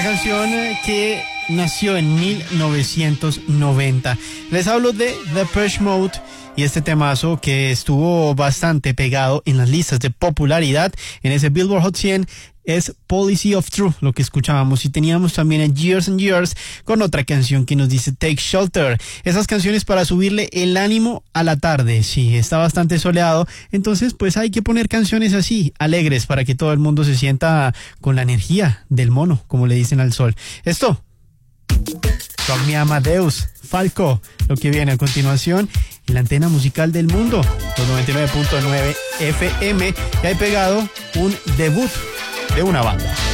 Canción que nació en 1990. Les hablo de Depeche Mode y este temazo que estuvo bastante pegado en las listas de popularidad en ese Billboard Hot 100 es Policy of Truth, lo que escuchábamos. Y teníamos también a Years and Years con otra canción que nos dice Take Shelter. Esas canciones para subirle el ánimo a la tarde. Sí, está bastante soleado, entonces pues hay que poner canciones así, alegres, para que todo el mundo se sienta con la energía del mono, como le dicen al sol. Esto, Rock Me Amadeus, Falco, lo que viene a continuación en la antena musical del mundo, los 99.9 FM, que hay pegado un debut de una banda.